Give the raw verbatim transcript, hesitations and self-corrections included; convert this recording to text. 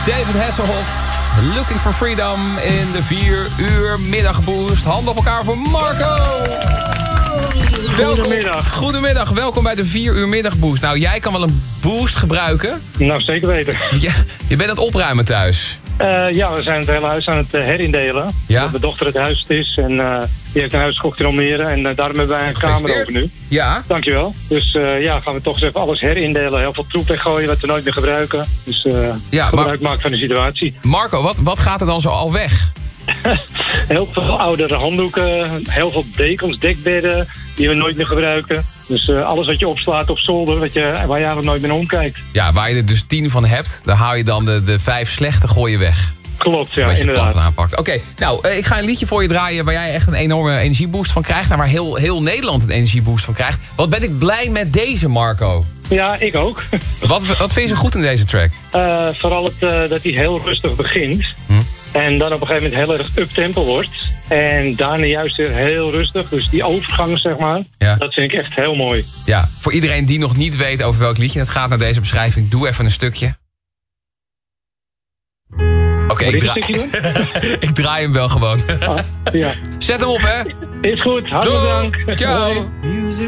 David Hasselhoff. Looking for Freedom in de vier uur middagboost. Handen op elkaar voor Marco. Goedemiddag. Goedemiddag, welkom bij de vier uur middagboost. Nou, jij kan wel een boost gebruiken. Nou, zeker weten. Je, je bent aan het opruimen thuis. Uh, ja, we zijn het hele huis aan het uh, herindelen. Ja? Dat mijn dochter het huis is en uh, die heeft een huis gekocht in Almere. En uh, daarom hebben wij een kamer over nu. Ja. Dankjewel. Dus uh, ja, gaan we toch eens even alles herindelen. Heel veel troep weggooien wat we nooit meer gebruiken. Dus uh, ja, gebruik maken van de situatie. Marco, wat, wat gaat er dan zo al weg? Heel veel oudere handdoeken, heel veel dekens, dekbedden die we nooit meer gebruiken. Dus uh, alles wat je opslaat op zolder, wat je, waar je eigenlijk nooit meer omkijkt. Ja, waar je er dus tien van hebt, dan haal je dan de, de vijf slechte gooi je weg. Klopt, ja, wat je inderdaad. aanpakt. Oké, okay, nou, uh, ik ga een liedje voor je draaien waar jij echt een enorme energieboost van krijgt. En waar heel, heel Nederland een energieboost van krijgt. Wat ben ik blij met deze, Marco. Ja, ik ook. Wat, wat vind je zo goed in deze track? Uh, vooral het, uh, dat hij heel rustig begint. Hm? En dan op een gegeven moment heel erg up-tempo wordt. En daarna juist weer heel rustig. Dus die overgang, zeg maar, ja. Dat vind ik echt heel mooi. Ja, voor iedereen die nog niet weet over welk liedje het gaat naar deze beschrijving, doe even een stukje. Oké, okay, ik, dra ik draai hem wel gewoon. Ah, ja. Zet hem op, hè. Is goed, hartelijk dank. Ciao.